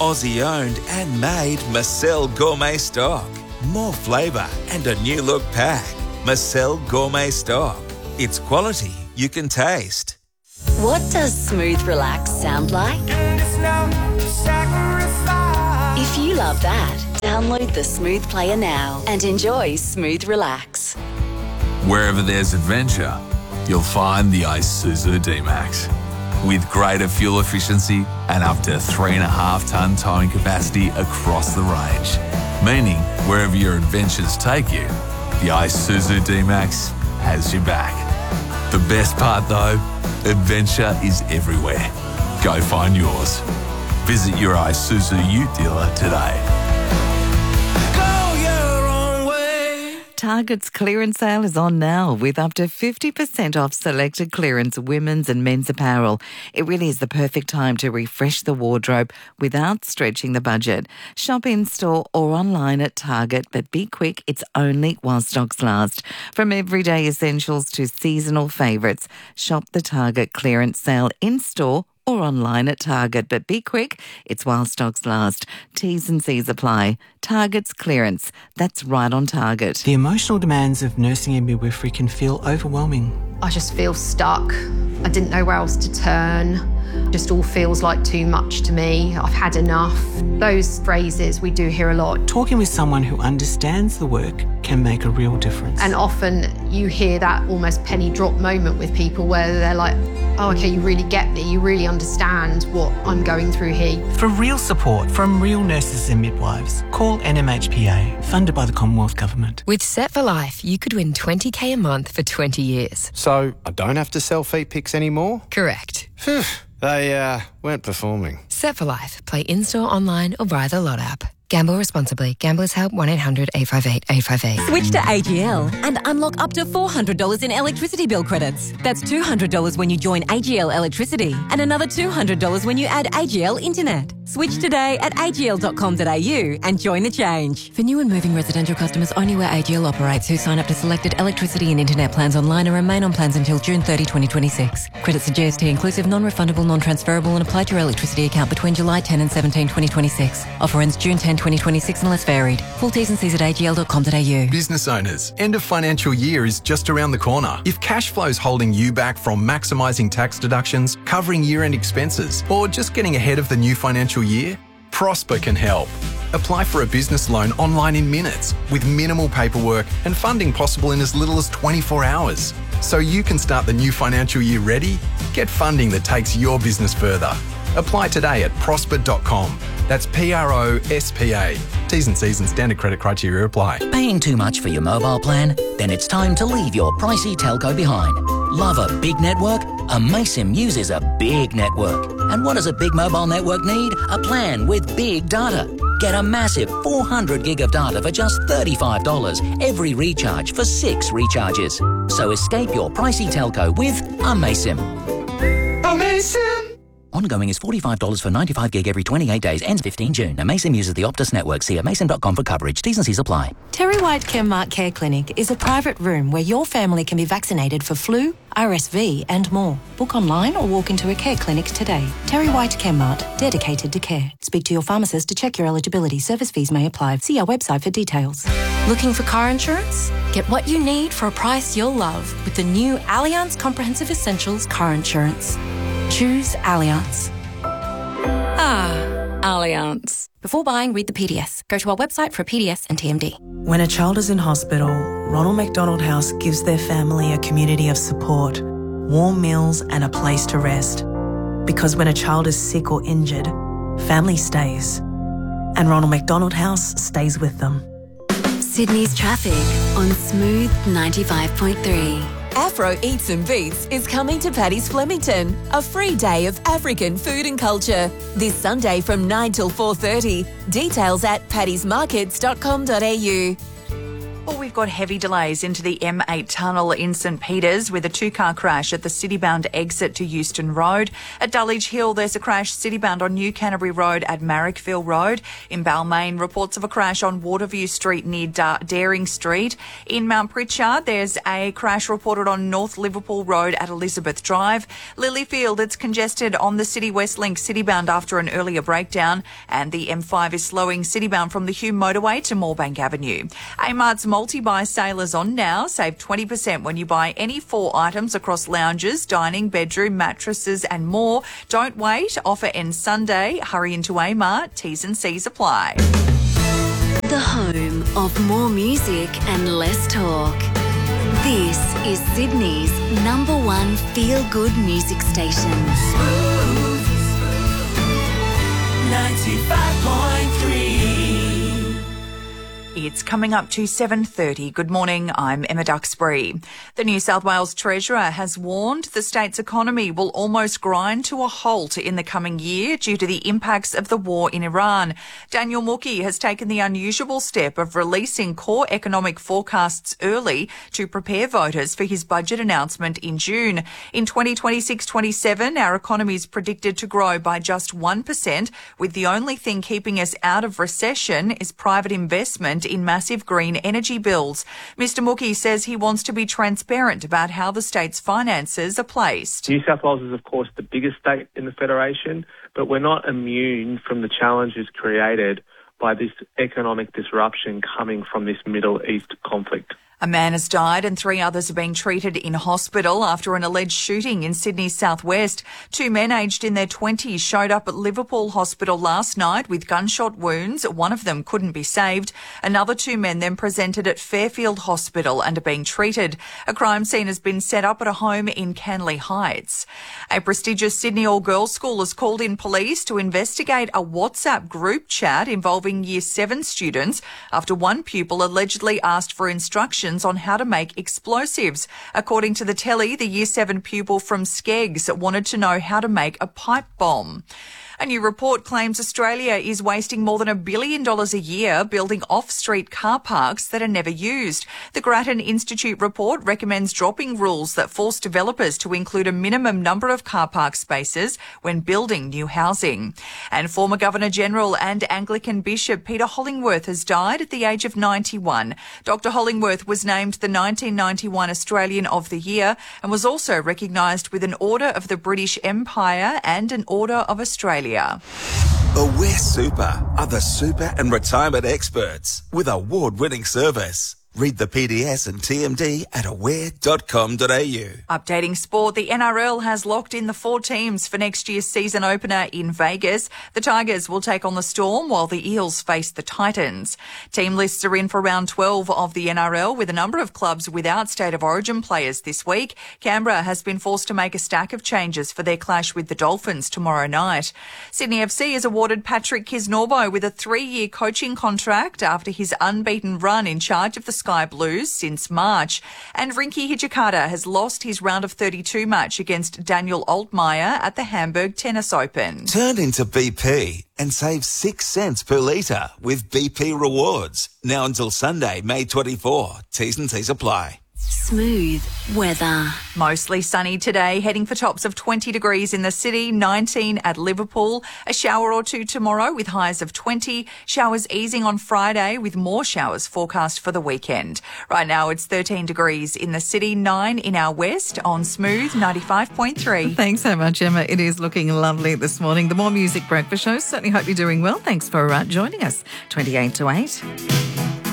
Aussie-owned and made Marcel Gourmet Stock. More flavour and a new look pack. Marcel Gourmet Stock. It's quality you can taste. What does Smooth Relax sound like? If you love that, download the Smooth Player now and enjoy Smooth Relax. Wherever there's adventure, you'll find the Isuzu D-Max. With greater fuel efficiency and up to 3.5 tonne towing capacity across the range. Meaning, wherever your adventures take you, the Isuzu D-Max has your back. The best part though, adventure is everywhere. Go find yours. Visit your Isuzu Ute dealer today. Target's clearance sale is on now with up to 50% off selected clearance women's and men's apparel. It really is the perfect time to refresh the wardrobe without stretching the budget. Shop in-store or online at Target, but be quick, it's only while stocks last. From everyday essentials to seasonal favourites, shop the Target clearance sale in-store or online at Target, but be quick, it's while stocks last. T's and C's apply. Target's clearance, that's right on Target. The emotional demands of nursing and midwifery can feel overwhelming. I just feel stuck. I didn't know where else to turn. Just all feels like too much to me. I've had enough. Those phrases we do hear a lot. Talking with someone who understands the work can make a real difference. And often you hear that almost penny drop moment with people where they're like, oh, okay, you really get me. You really understand what I'm going through here. For real support from real nurses and midwives, call NMHPA, funded by the Commonwealth Government. With Set for Life, you could win $20,000 a month for 20 years. So I don't have to sell feet pics anymore? Correct. Phew, they weren't performing. Set for Life. Play in-store, online or via the Lot app. Gamble responsibly. Gamblers Help 1-800-858-858. Switch to AGL and unlock up to $400 in electricity bill credits. That's $200 when you join AGL Electricity and another $200 when you add AGL Internet. Switch today at agl.com.au and join the change. For new and moving residential customers only where AGL operates who sign up to selected electricity and internet plans online and remain on plans until June 30, 2026. Credits are GST inclusive, non-refundable, non-transferable and apply to your electricity account between July 10 and 17, 2026. Offer ends June 10, 2026 unless varied. Full T's and C's at agl.com.au. Business owners, end of financial year is just around the corner. If cash flow's holding you back from maximising tax deductions, covering year-end expenses, or just getting ahead of the new financial year, Prosper can help. Apply for a business loan online in minutes with minimal paperwork and funding possible in as little as 24 hours. So you can start the new financial year ready. Get funding that takes your business further. Apply today at prosper.com. That's PROSPA. T's and C's and standard credit criteria apply. Paying too much for your mobile plan? Then it's time to leave your pricey telco behind. Love a big network? Amaysim uses a big network. And what does a big mobile network need? A plan with big data. Get a massive 400 gig of data for just $35 every recharge for 6 recharges. So escape your pricey telco with Amaysim. Amaysim! Ongoing is $45 for 95 gig every 28 days. Ends 15 June. Amaysim uses the Optus network. See amaysim.com for coverage. T's and C's apply. Terry White Chemmart Care Clinic is a private room where your family can be vaccinated for flu, RSV and more. Book online or walk into a care clinic today. Terry White Chemmart, dedicated to care. Speak to your pharmacist to check your eligibility. Service fees may apply. See our website for details. Looking for car insurance? Get what you need for a price you'll love with the new Allianz Comprehensive Essentials Car Insurance. Choose Allianz. Allianz. Before buying, read the PDS. Go to our website for a PDS and TMD. When a child is in hospital, Ronald McDonald House gives their family a community of support, warm meals and a place to rest. Because when a child is sick or injured, family stays. And Ronald McDonald House stays with them. Sydney's traffic on Smooth 95.3. Afro Eats and Beats is coming to Paddy's Flemington, a free day of African food and culture. This Sunday from 9 till 4:30. Details at paddysmarkets.com.au. Well, we've got heavy delays into the M8 tunnel in St Peters with a two-car crash at the Citybound exit to Euston Road. At Dulwich Hill, there's a crash Citybound on New Canterbury Road at Marrickville Road. In Balmain, reports of a crash on Waterview Street near Daring Street. In Mount Pritchard, there's a crash reported on North Liverpool Road at Elizabeth Drive. Lilyfield, it's congested on the City West Link Citybound after an earlier breakdown. And the M5 is slowing Citybound from the Hume Motorway to Moorebank Avenue. Amart's multi-buy sale is on now. Save 20% when you buy any 4 items across lounges, dining, bedroom, mattresses and more. Don't wait. Offer ends Sunday. Hurry into Amart. T's and C's apply. The home of more music and less talk. This is Sydney's #1 feel-good music station. 95.3. It's coming up to 7:30. Good morning, I'm Emma Duxbury. The New South Wales Treasurer has warned the state's economy will almost grind to a halt in the coming year due to the impacts of the war in Iran. Daniel Mookhey has taken the unusual step of releasing core economic forecasts early to prepare voters for his budget announcement in June. In 2026-27, our economy is predicted to grow by just 1%, with the only thing keeping us out of recession is private investment in massive green energy bills. Mr Mookhey says he wants to be transparent about how the state's finances are placed. New South Wales is, of course, the biggest state in the Federation, but we're not immune from the challenges created by this economic disruption coming from this Middle East conflict. A man has died and 3 others are being treated in hospital after an alleged shooting in Sydney's southwest. 2 men aged in their 20s showed up at Liverpool Hospital last night with gunshot wounds. One of them couldn't be saved. Another 2 men then presented at Fairfield Hospital and are being treated. A crime scene has been set up at a home in Canley Heights. A prestigious Sydney all-girls school has called in police to investigate a WhatsApp group chat involving Year 7 students after one pupil allegedly asked for instructions on how to make explosives. According to the telly, the Year 7 pupil from Skeggs wanted to know how to make a pipe bomb. A new report claims Australia is wasting more than $1 billion a year building off-street car parks that are never used. The Grattan Institute report recommends dropping rules that force developers to include a minimum number of car park spaces when building new housing. And former Governor-General and Anglican Bishop Peter Hollingworth has died at the age of 91. Dr Hollingworth was named the 1991 Australian of the Year and was also recognised with an Order of the British Empire and an Order of Australia. Aware Super are the super and retirement experts with award-winning service. Read the PDS and TMD at aware.com.au. Updating sport, the NRL has locked in the 4 teams for next year's season opener in Vegas. The Tigers will take on the Storm while the Eels face the Titans. Team lists are in for round 12 of the NRL with a number of clubs without State of Origin players this week. Canberra has been forced to make a stack of changes for their clash with the Dolphins tomorrow night. Sydney FC has awarded Patrick Kisnorbo with a 3-year coaching contract after his unbeaten run in charge of the Sky Blues since March. And Rinky Hijikata has lost his round of 32 match against Daniel Altmaier at the Hamburg Tennis Open. Turn into BP and save 6 cents per litre with BP Rewards. Now until Sunday, May 24. T's and C's apply. Smooth weather. Mostly sunny today, heading for tops of 20 degrees in the city, 19 at Liverpool. A shower or 2 tomorrow with highs of 20. Showers easing on Friday with more showers forecast for the weekend. Right now it's 13 degrees in the city, 9 in our west on Smooth 95.3. Thanks so much, Emma. It is looking lovely this morning. The More Music Breakfast Show. Certainly hope you're doing well. Thanks for joining us. 28 to 8.